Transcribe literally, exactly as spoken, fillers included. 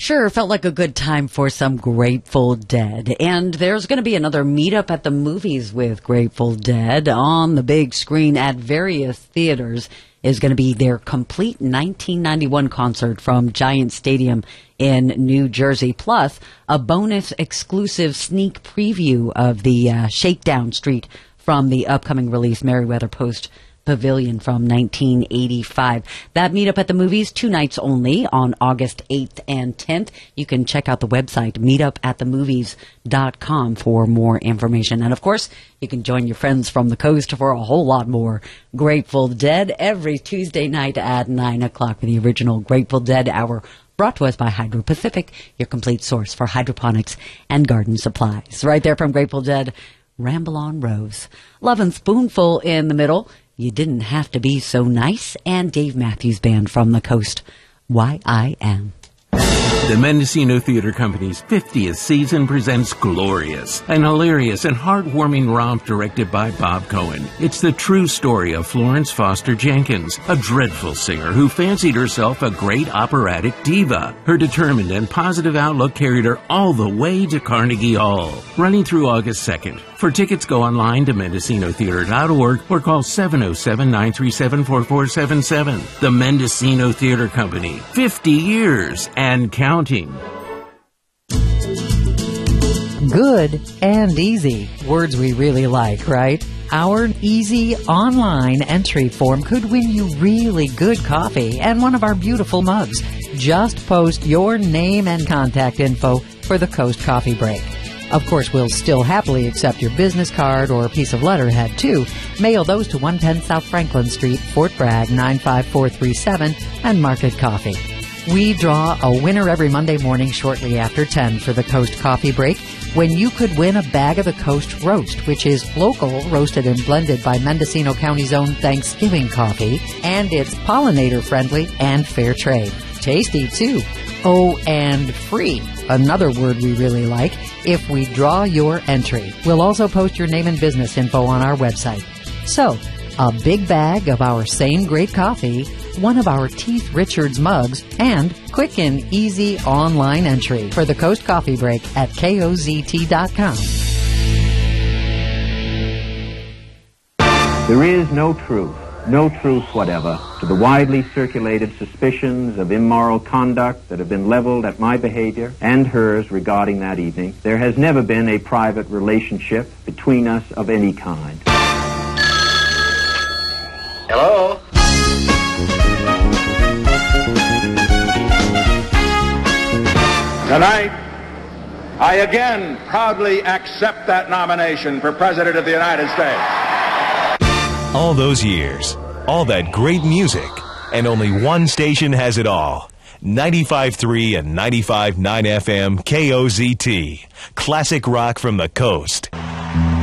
Sure, felt like a good time for some Grateful Dead. And there's going to be another meetup at the movies with Grateful Dead on the big screen at various theaters. Is going to be their complete nineteen ninety-one concert from Giant Stadium in New Jersey, plus a bonus exclusive sneak preview of the uh, Shakedown Street from the upcoming release Merriweather Post Pavilion from nineteen eighty-five. That meetup at the movies, two nights only on August eighth and tenth. You can check out the website meetup at the movies dot com for more information. And of course, you can join your friends from the coast for a whole lot more Grateful Dead every Tuesday night at nine o'clock for the original Grateful Dead Hour, brought to us by Hydro Pacific, your complete source for hydroponics and garden supplies. Right there from Grateful Dead, Ramble on Rose. Love and Spoonful in the middle. You Didn't Have to Be So Nice, and Dave Matthews Band from the coast. Why I Am. The Mendocino Theater Company's fiftieth season presents Glorious, an hilarious and heartwarming romp directed by Bob Cohen. It's the true story of Florence Foster Jenkins, a dreadful singer who fancied herself a great operatic diva. Her determined and positive outlook carried her all the way to Carnegie Hall. Running through August second. For tickets, go online to mendocino theater dot org or call seven oh seven, nine three seven, four four seven seven. The Mendocino Theater Company, fifty years and counting. Good and easy. Words we really like, right? Our easy online entry form could win you really good coffee and one of our beautiful mugs. Just post your name and contact info for the Coast Coffee Break. Of course, we'll still happily accept your business card or a piece of letterhead, too. Mail those to one ten South Franklin Street, Fort Bragg, nine five four three seven, and Market Coffee. We draw a winner every Monday morning shortly after ten for the Coast Coffee Break, when you could win a bag of the Coast Roast, which is local, roasted and blended by Mendocino County's own Thanksgiving coffee, and it's pollinator-friendly and fair trade. Tasty, too. Oh, and free, another word we really like, if we draw your entry. We'll also post your name and business info on our website. So, a big bag of our same great coffee, one of our Teeth Richards mugs, and quick and easy online entry for the Coast Coffee Break at K O Z T dot com. There is no truth, no truth whatever, to the widely circulated suspicions of immoral conduct that have been leveled at my behavior and hers regarding that evening. There has never been a private relationship between us of any kind. Hello? Tonight, I again proudly accept that nomination for President of the United States. All those years, all that great music, and only one station has it all. ninety-five point three and ninety-five point nine F M K O Z T. Classic rock from the coast.